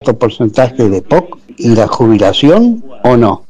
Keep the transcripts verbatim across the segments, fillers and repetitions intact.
cierto porcentaje de P O C y la jubilación o no?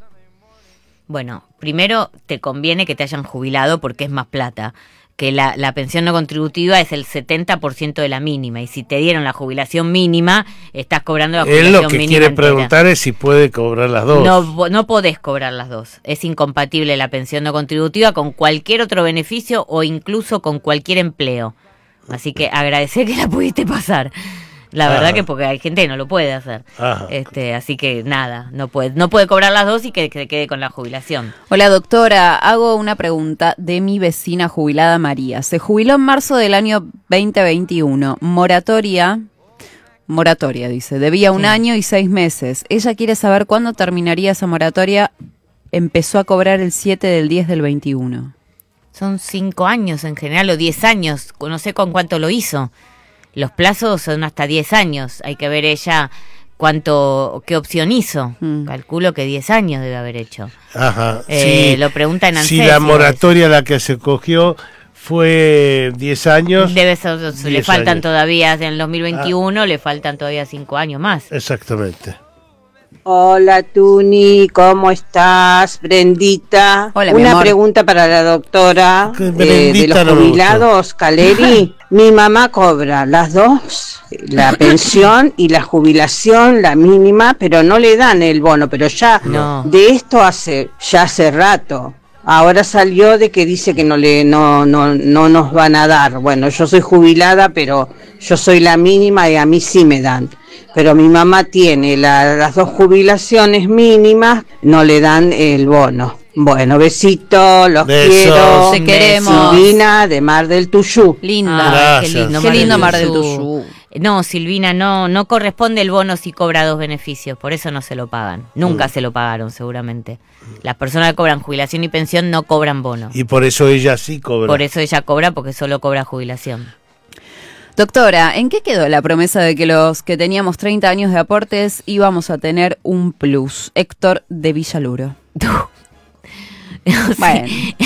Bueno, primero te conviene que te hayan jubilado porque es más plata, que la, la pensión no contributiva es el setenta por ciento de la mínima, y si te dieron la jubilación mínima, estás cobrando la jubilación Él mínima lo que quiere entera. preguntar es si puede cobrar las dos. No, no podés cobrar las dos. Es incompatible la pensión no contributiva con cualquier otro beneficio o incluso con cualquier empleo. Así que agradecer que la pudiste pasar. La Ajá. verdad que porque hay gente que no lo puede hacer. Ajá. Este, así que nada, no puede, no puede cobrar las dos y que, que quede con la jubilación. Hola doctora, hago una pregunta de mi vecina jubilada María. Se jubiló en marzo del año veinte veintiuno. Moratoria, moratoria dice, debía un Sí. año y seis meses. Ella quiere saber cuándo terminaría esa moratoria. Empezó a cobrar el siete del diez del veintiuno. Son cinco años en general o diez años, no sé con cuánto lo hizo. Los plazos son hasta diez años, hay que ver ella cuánto, qué opción hizo. Mm. Calculo que diez años debe haber hecho. Ajá. Eh, Sí. Lo pregunta en ANSES. Si la moratoria a la que se cogió fue diez años. Debe ser, le faltan años. todavía, en el dos mil veintiuno, ah. le faltan todavía cinco años más. Exactamente. Hola Tuni, ¿cómo estás? Brendita. Hola, Una pregunta para la doctora eh, de los no jubilados, Caleri. Mi mamá cobra las dos, la pensión y la jubilación, la mínima, pero no le dan el bono, pero ya no. de esto hace ya hace rato. Ahora salió de que dice que no le no no no nos van a dar. Bueno, yo soy jubilada, pero yo soy la mínima y a mí sí me dan. Pero mi mamá tiene la, las dos jubilaciones mínimas, no le dan el bono. Bueno, besitos, los Besos. quiero. Te queremos. Silvina de Mar del Tuyú. Linda. Ah, qué lindo, Qué lindo Mar del Tuyú. Tuyú. No, Silvina, no no corresponde el bono si cobra dos beneficios, por eso no se lo pagan. Nunca mm. se lo pagaron, seguramente. Las personas que cobran jubilación y pensión no cobran bono. Y por eso ella sí cobra. Por eso ella cobra, porque solo cobra jubilación. Doctora, ¿en qué quedó la promesa de que los que teníamos treinta años de aportes íbamos a tener un plus? Héctor de Villaluro. No, bueno.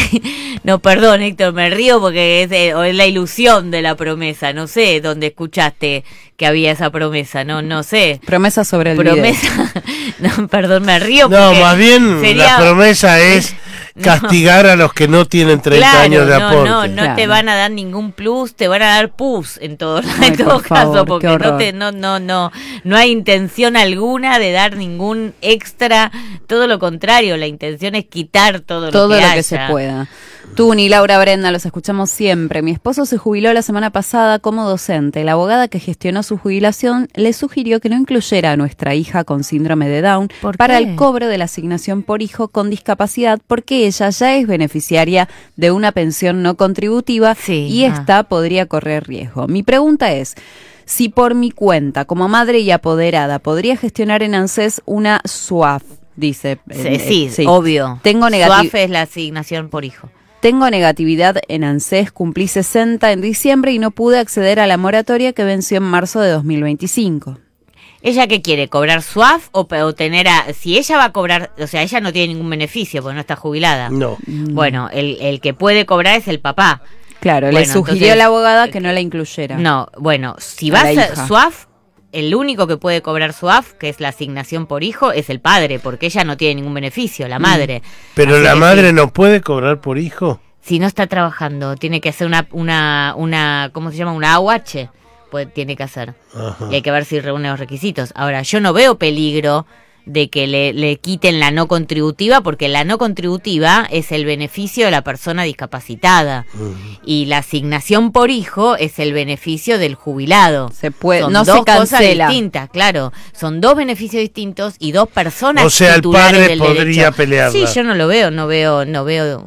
No, perdón, Héctor, me río porque es, de, o es la ilusión de la promesa. No sé dónde escuchaste que había esa promesa, no no sé. Promesa sobre el promesa. No, perdón, me río. No, más bien sería... la promesa es castigar no. a los que no tienen treinta claro, años de no, aporte. No, no, claro. no te van a dar ningún plus, te van a dar pus en todo, Ay, en todo por caso, favor, porque no, te, no, no, no, no hay intención alguna de dar ningún extra, todo lo contrario, la intención es quitar todo, todo lo que lo haya. que se pueda. Tú ni Laura Brenda, los escuchamos siempre. Mi esposo se jubiló la semana pasada como docente. La abogada que gestionó su jubilación le sugirió que no incluyera a nuestra hija con síndrome de Down para el cobro de la asignación por hijo con discapacidad, porque ella ya es beneficiaria de una pensión no contributiva sí, y ah. esta podría correr riesgo. Mi pregunta es, si por mi cuenta, como madre y apoderada, podría gestionar en ANSES una S U A F, dice. Sí, eh, sí, sí. obvio. Tengo S U A F es la asignación por hijo. Tengo negatividad en ANSES, cumplí sesenta en diciembre y no pude acceder a la moratoria que venció en marzo de dos mil veinticinco. ¿Ella qué quiere? ¿Cobrar S U A F o, o tener a...? Si ella va a cobrar... O sea, ella no tiene ningún beneficio porque no está jubilada. No. Bueno, el, el que puede cobrar es el papá. Claro, bueno, le sugirió entonces, a la abogada que no la incluyera. No, bueno, si va a ser S U A F, el único que puede cobrar S U A F, que es la asignación por hijo, es el padre, porque ella no tiene ningún beneficio, la madre. Pero Así la que madre sí. no puede cobrar por hijo. Si no está trabajando, tiene que hacer una, una, una, ¿cómo se llama? Una A U H, pues tiene que hacer. Ajá. Y hay que ver si reúne los requisitos. Ahora, yo no veo peligro de que le, le quiten la no contributiva, porque la no contributiva es el beneficio de la persona discapacitada. Uh-huh. Y la asignación por hijo es el beneficio del jubilado. Se puede, Son no dos se cancela. cosas distintas, claro. Son dos beneficios distintos y dos personas. O sea, el padre podría derecho. pelearla. Sí, yo no lo veo, no veo, no veo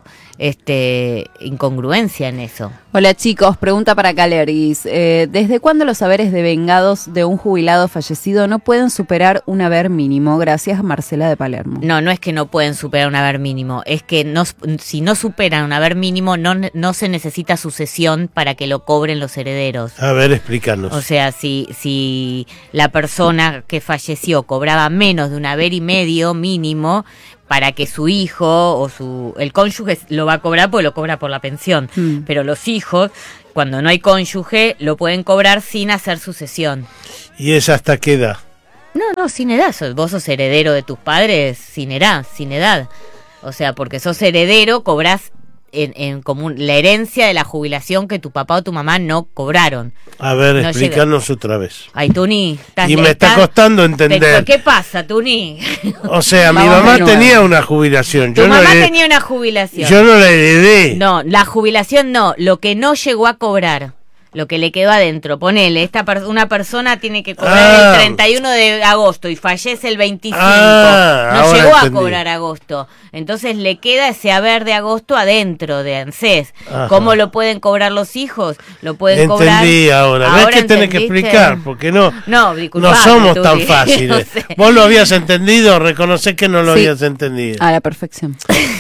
este incongruencia en eso. Hola chicos, pregunta para Caleris. Eh, ¿Desde cuándo los haberes devengados de un jubilado fallecido no pueden superar un haber mínimo? Gracias, Marcela de Palermo. No, no es que no pueden superar un haber mínimo, es que no, si no superan un haber mínimo no, no se necesita sucesión para que lo cobren los herederos. A ver, explícanos. O sea, si, si la persona que falleció cobraba menos de un haber y medio mínimo, para que su hijo o su el cónyuge lo va a cobrar porque lo cobra por la pensión, mm. pero los hijos, cuando no hay cónyuge, lo pueden cobrar sin hacer sucesión. ¿Y esa hasta qué edad? No, no, sin edad. Sos- Vos sos heredero de tus padres sin edad, sin edad. O sea, porque sos heredero, cobrás en, en común la herencia de la jubilación que tu papá o tu mamá no cobraron. A ver, No explícanos otra vez. Ay, Tuni. estás- Y me está estás- costando entender. Pero, ¿qué pasa, Tuni? O sea, mi Vamos mamá de nuevo. tenía una jubilación. Tu Yo no, mamá le- tenía una jubilación. yo no la heredé. No, la jubilación no, lo que no llegó a cobrar, lo que le quedó adentro. Ponele, esta per- una persona tiene que cobrar Ah. el treinta y uno de agosto y fallece el veinticinco. Ah, no ahora llegó entendí. a cobrar agosto. Entonces le queda ese haber de agosto adentro de ANSES. Ajá. ¿Cómo lo pueden cobrar los hijos? Lo pueden cobrar. Entendí ahora. ¿Ves que tenés que entendiste? explicar? Porque no, No, no disculpame, somos tan Tuli. fáciles. No sé. Vos lo habías entendido, reconocés que no lo Sí. habías entendido. A la perfección.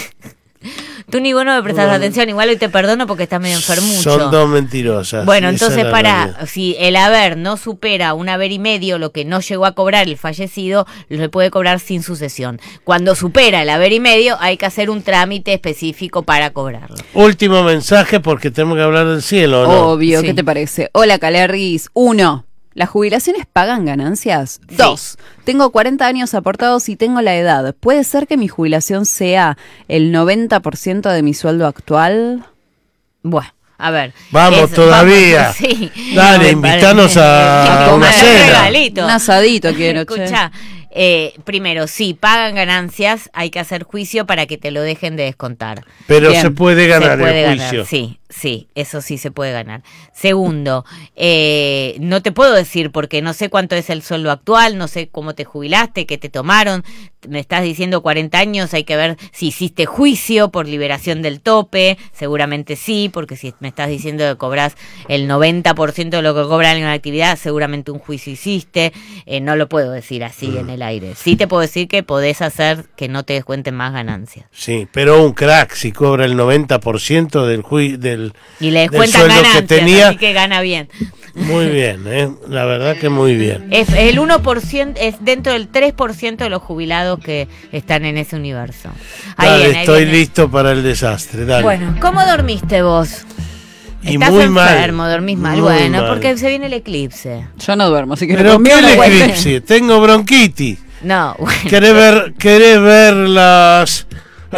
Tú ni vos no me prestas Bueno. atención, igual hoy te perdono porque estás medio enfermucho. Son dos mentirosas. Bueno, esa entonces es la para, realidad. si el haber no supera un haber y medio, lo que no llegó a cobrar el fallecido, lo puede cobrar sin sucesión. Cuando supera el haber y medio, hay que hacer un trámite específico para cobrarlo. Último mensaje porque tenemos que hablar del cielo, ¿o no? Obvio, Sí. ¿qué te parece? Hola, Calergis. Uno, ¿las jubilaciones pagan ganancias? Sí. Dos, tengo cuarenta años aportados y tengo la edad. ¿Puede ser que mi jubilación sea el noventa por ciento de mi sueldo actual? Bueno, a ver. Vamos todavía. vamos, sí. Dale, me invítanos parece- a Sí, una un cena. regalito. Un asadito quiero, che. Escuchá, eh, primero, si pagan ganancias, hay que hacer juicio para que te lo dejen de descontar. Pero Bien. se puede ganar se puede el ganar, juicio. sí, sí, eso sí se puede ganar. Segundo, eh, no te puedo decir porque no sé cuánto es el sueldo actual, no sé cómo te jubilaste, qué te tomaron. Me estás diciendo cuarenta años, hay que ver si hiciste juicio por liberación del tope, seguramente sí, porque si me estás diciendo que cobras el noventa por ciento de lo que cobran en una actividad, seguramente un juicio hiciste. Eh, no lo puedo decir así Mm. en el aire. Sí te puedo decir que podés hacer que no te descuenten más ganancias. Sí, pero un crack si cobra el noventa por ciento del jui del Y le del descuentan sueldo que ganancias, tenía. así que gana bien. Muy bien, ¿eh? La verdad que muy bien. Es el uno por ciento, es dentro del tres por ciento de los jubilados que están en ese universo. Ahí Dale, viene, ahí estoy viene. listo para el desastre, dale. Bueno, ¿cómo dormiste vos? y Estás muy mal. enfermo, dormís mal. Muy bueno, mal. porque se viene el eclipse. Yo no duermo, así que Pero conmigo ¿qué no el cuenten. eclipse? Tengo bronquitis. No, bueno. ¿Querés ver, querés ver las...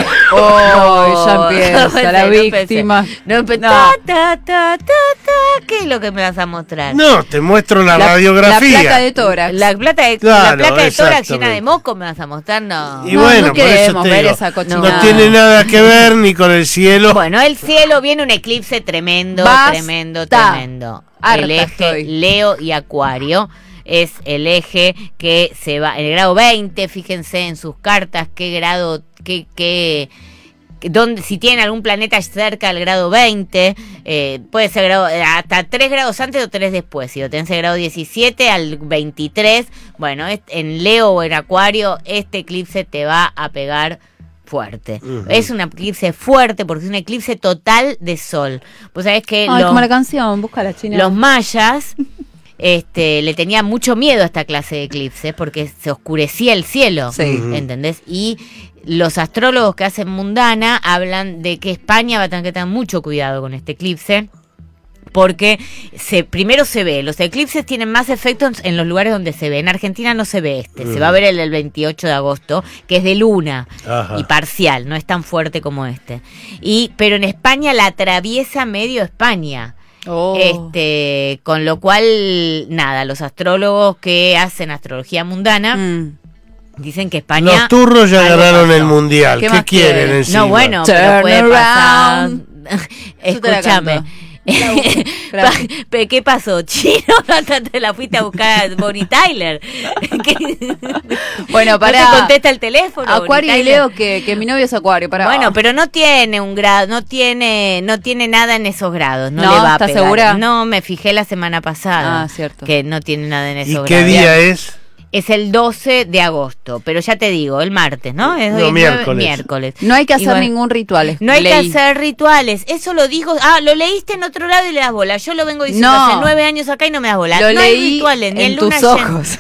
Oh, ya empieza la No empecé, víctima. No empecé. No. Ta, ta, ta, ta, ta. ¿Qué es lo que me vas a mostrar? No, te muestro la, La, radiografía. la placa de tórax. La plata de, Claro, la placa de tórax exactamente. llena de moco me vas a mostrar, no. Y No, bueno, no por eso queremos te ver digo, esa no cochinada. tiene nada que ver ni con el cielo. Bueno, el cielo viene un eclipse tremendo, Basta. tremendo, tremendo. Harta el eje estoy. Leo y Acuario es el eje que se va, el grado veinte, fíjense en sus cartas qué grado, qué, qué, donde, si tienen algún planeta cerca del grado veinte, eh, puede ser grado, hasta tres grados antes o tres después. Si lo tenés el grado diecisiete al veintitrés, bueno, es- en Leo o en Acuario, este eclipse te va a pegar fuerte. Ujú. Es un eclipse fuerte porque es un eclipse total de sol. Pues sabés que Ay, los, como la canción, busca la china. los mayas este, le tenían mucho miedo a esta clase de eclipses porque se oscurecía el cielo, Sí. ¿entendés? Y los astrólogos que hacen mundana hablan de que España va a tener que tener mucho cuidado con este eclipse. Porque se, primero se ve, los eclipses tienen más efectos en los lugares donde se ve. En Argentina no se ve este, se va a ver el del veintiocho de agosto, que es de luna Ajá. y parcial, no es tan fuerte como este. Y pero en España la atraviesa medio España. Oh. Este, con lo cual, nada, los astrólogos que hacen astrología mundana Mm. dicen que España... Los turros ya algo ganaron pasó. el mundial. ¿Qué ¿Qué, más quieren quieren? encima? No, bueno, Turn pero puede pasar. around. Yo te la Escúchame. canto. La busco. Gracias. Pa- pe- ¿Qué pasó? ¿Chino? ¿No te la fuiste a buscar a Bonnie Tyler? ¿Qué? Bueno, ¿No pará. te contesta el teléfono? Acuario Bonnie y Tyler? Leo, que, que mi novio es Acuario. Para Bueno, pero no tiene un grado, no tiene, no tiene nada en esos grados, no, No, le va a ¿estás pegar. segura? No, me fijé la semana pasada. Ah, cierto. Que no tiene nada en ¿Y esos qué grados. día es? Es el doce de agosto, pero ya te digo, el martes, ¿no? Es No, hoy nueve- miércoles. miércoles. No hay que Y hacer bueno, ningún ritual. No hay Leí. que hacer rituales. Eso lo dijo. Ah, lo leíste en otro lado y le das bola. Yo lo vengo diciendo No. hace nueve años acá y no me das bola. Lo no hay leí rituales, ni en, en luna tus llena. ojos.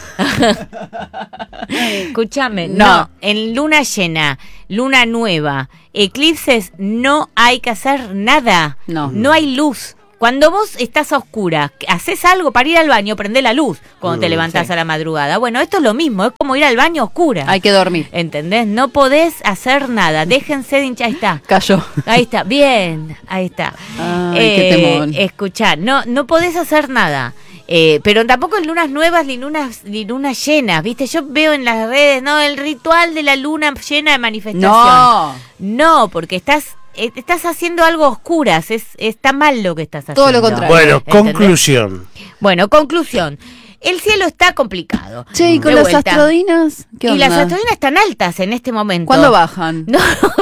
Escúchame, No. no. En luna llena, luna nueva, eclipses, no hay que hacer nada. No. No hay luz. Cuando vos estás a oscuras, haces algo para ir al baño, prendés la luz cuando Mm, te levantás sí. a la madrugada. Bueno, esto es lo mismo, es como ir al baño a oscuras. Hay que dormir. ¿Entendés? No podés hacer nada, déjense de hinchar. Ahí está. Cayó. Ahí está, bien, ahí está. Ay, qué temón. Escuchá, no, no podés hacer nada. Eh, pero tampoco en lunas nuevas ni lunas, ni lunas llenas, ¿viste? Yo veo en las redes, no, el ritual de la luna llena de manifestación. No. No, porque estás eh, estás haciendo algo a oscuras, es, está mal lo que estás haciendo. Todo lo contrario. Bueno, ¿Entendés? conclusión. Bueno, conclusión. El cielo está complicado. Che, ¿y con De las vuelta. astrodinas? ¿Qué Y onda? las astrodinas están altas en este momento. ¿Cuándo bajan? No,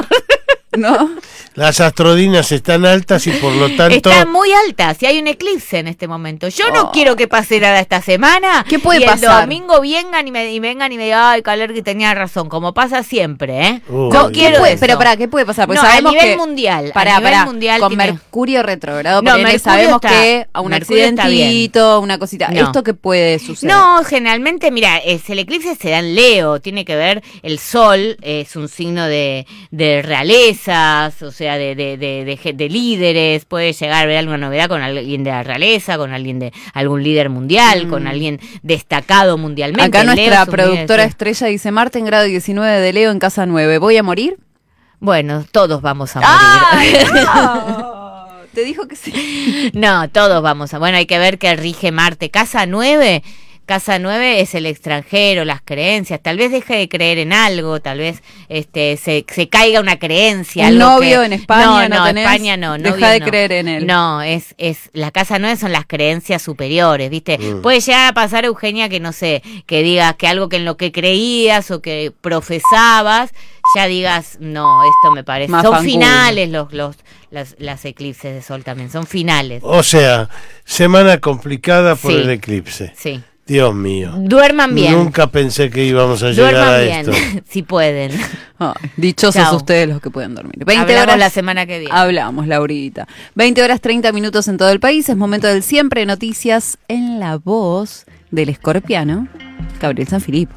¿No? Las astrodinas están altas y por lo tanto... están muy altas y hay un eclipse en este momento. Yo no Oh. quiero que pase nada esta semana. ¿Qué puede y el pasar? domingo vengan y, me, y vengan y me digan, ay, Calergi tenía razón, como pasa siempre, ¿eh? Uy. No ¿Qué quiero puede- eso. Pero para, ¿qué puede pasar? Porque No, a sabemos nivel que, mundial, a Pará, nivel pará, mundial con tiene- Mercurio retrógrado, No, ponele, Mercurio sabemos está- que a un Mercurio está accidentito, una cosita. No. ¿Esto qué puede suceder? No, generalmente, mira, es, el eclipse se da en Leo, tiene que ver, el sol es un signo de, de realezas, o sea, de, de, de, de, ge- de líderes, puede llegar a ver alguna novedad con alguien de la realeza, con alguien de algún líder mundial, Mm. con alguien destacado mundialmente. Acá Leo nuestra es un productora líder, sí. estrella dice, Marte en grado diecinueve de Leo en casa nueve, ¿voy a morir? Bueno, todos vamos a ¡Ay, morir. no! Te dijo que sí. No, todos vamos a... Bueno, hay que ver que rige Marte. Casa nueve... Casa nueve es el extranjero, las creencias. Tal vez deje de creer en algo, tal vez este se, se caiga una creencia. ¿Un algo novio que- en España No, no no, tenés? España no. Deja novio de no. creer en él. No, es, es la casa nueve son las creencias superiores, ¿viste? Mm. Puede llegar a pasar, Eugenia, que no sé, que digas que algo que en lo que creías o que profesabas, ya digas, no, esto me parece. Más son fanculo. finales los, los, las, las eclipses de sol también, son finales. O sea, semana complicada por Sí. el eclipse. Sí. Dios mío. Duerman bien. Nunca pensé que íbamos a llegar Duerman a bien, esto. si pueden. Ay, dichosos Chao. ustedes los que pueden dormir. veinte Hablamos horas la semana que viene. Hablamos, Laurita. veinte horas treinta minutos en todo el país. Es momento del siempre noticias en la voz del escorpiano, Gabriel Sanfilippo.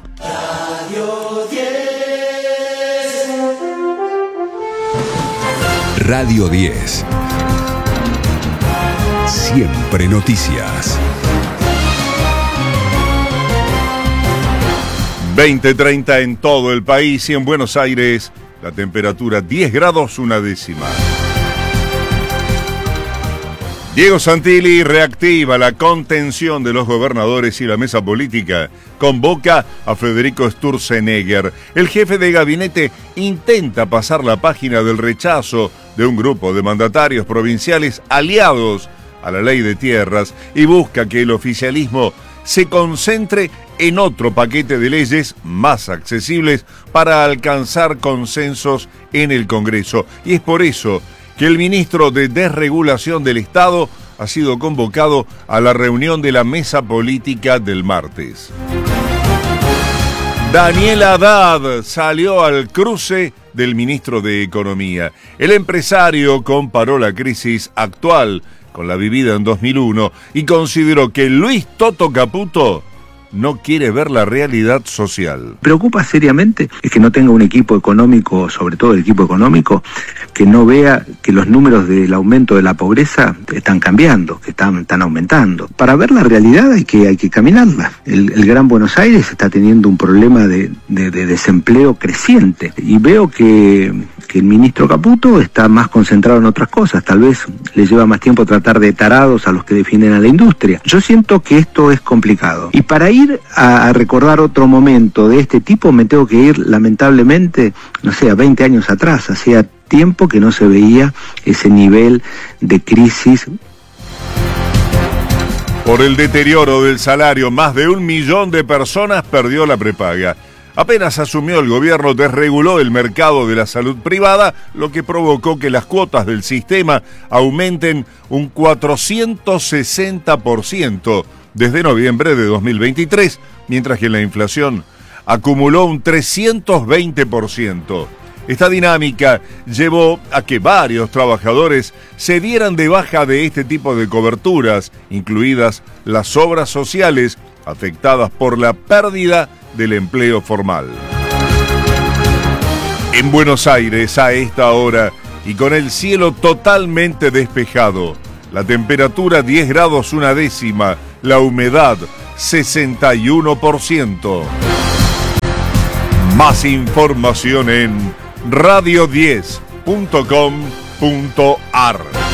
Radio diez. Siempre noticias. veinte treinta en todo el país y en Buenos Aires la temperatura diez grados una décima. Diego Santilli reactiva la contención de los gobernadores y la mesa política. Convoca a Federico Sturzenegger. El jefe de gabinete intenta pasar la página del rechazo de un grupo de mandatarios provinciales aliados a la ley de tierras y busca que el oficialismo se concentre en otro paquete de leyes más accesibles para alcanzar consensos en el Congreso. Y es por eso que el ministro de Desregulación del Estado ha sido convocado a la reunión de la mesa política del martes. Daniel Haddad salió al cruce del ministro de Economía. El empresario comparó la crisis actual con la vivida en dos mil uno y consideró que Luis Toto Caputo no quiere ver la realidad social. Preocupa seriamente es que no tenga un equipo económico, sobre todo el equipo económico, que no vea que los números del aumento de la pobreza están cambiando, que están, están aumentando. Para ver la realidad hay que, hay que caminarla. El, el Gran Buenos Aires está teniendo un problema de, de, de desempleo creciente y veo que, que el ministro Caputo está más concentrado en otras cosas. Tal vez le lleva más tiempo tratar de tarados a los que defienden a la industria. Yo siento que esto es complicado. Y para ir a, a recordar otro momento de este tipo me tengo que ir lamentablemente, no sé, a veinte años atrás. Hacía tiempo que no se veía ese nivel de crisis. Por el deterioro del salario, más de un millón de personas perdió la prepaga. Apenas asumió el gobierno, desreguló el mercado de la salud privada, lo que provocó que las cuotas del sistema aumenten un cuatrocientos sesenta por ciento desde noviembre de dos mil veintitrés, mientras que la inflación acumuló un trescientos veinte por ciento. Esta dinámica llevó a que varios trabajadores se dieran de baja de este tipo de coberturas, incluidas las obras sociales afectadas por la pérdida del empleo formal. En Buenos Aires, a esta hora, y con el cielo totalmente despejado, La temperatura diez grados una décima. La humedad sesenta y uno por ciento. Más información en radio diez punto com punto ar.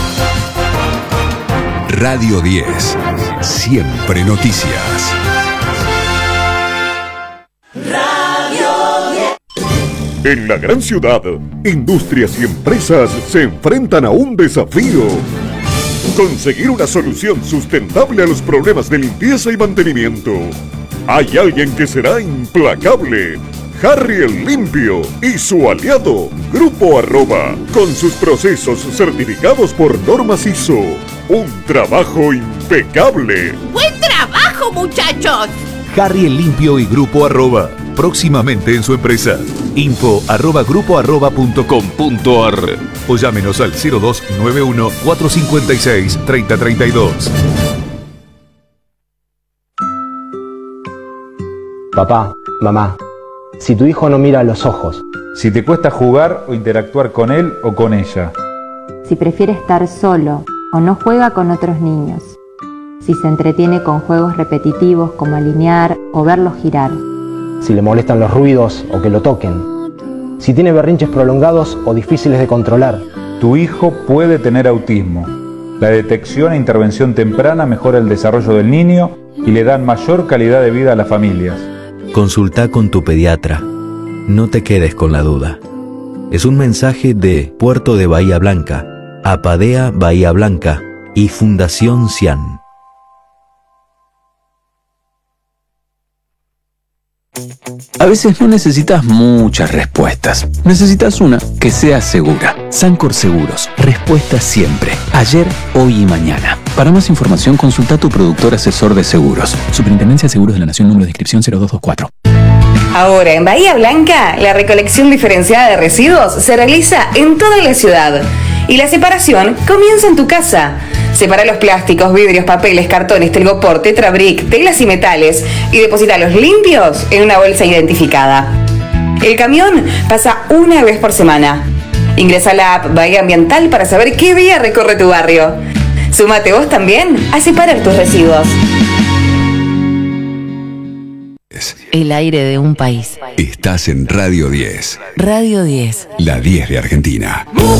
Radio diez. Siempre noticias. En la gran ciudad, industrias y empresas se enfrentan a un desafío. Conseguir una solución sustentable a los problemas de limpieza y mantenimiento. Hay alguien que será implacable. Harry el Limpio y su aliado, Grupo Arroba, con sus procesos certificados por normas I S O. Un trabajo impecable. ¡Buen trabajo, muchachos! Harry el Limpio y Grupo Arroba, próximamente en su empresa. Info arroba grupo arroba punto com punto ar o llámenos al cero dos nueve uno cuatro cinco seis tres cero tres dos. Papá, mamá, si tu hijo no mira a los ojos, si te cuesta jugar o interactuar con él o con ella, si prefiere estar solo o no juega con otros niños, si se entretiene con juegos repetitivos como alinear o verlos girar, si le molestan los ruidos o que lo toquen, si tiene berrinches prolongados o difíciles de controlar. Tu hijo puede tener autismo. La detección e intervención temprana mejora el desarrollo del niño y le dan mayor calidad de vida a las familias. Consulta con tu pediatra. No te quedes con la duda. Es un mensaje de Puerto de Bahía Blanca, Apadea Bahía Blanca y Fundación Cian. A veces no necesitas muchas respuestas. Necesitas una que sea segura. Sancor Seguros. Respuesta siempre. Ayer, hoy y mañana. Para más información, consulta a tu productor asesor de seguros. Superintendencia de Seguros de la Nación, número de inscripción cero dos dos cuatro. Ahora, en Bahía Blanca, la recolección diferenciada de residuos se realiza en toda la ciudad. Y la separación comienza en tu casa. Separa los plásticos, vidrios, papeles, cartones, telgopor, tetrabric, telas y metales y deposítalos limpios en una bolsa identificada. El camión pasa una vez por semana. Ingresa a la app Bahía Ambiental para saber qué día recorre tu barrio. Súmate vos también a separar tus residuos. El aire de un país. Estás en Radio diez. Radio diez. La diez de Argentina.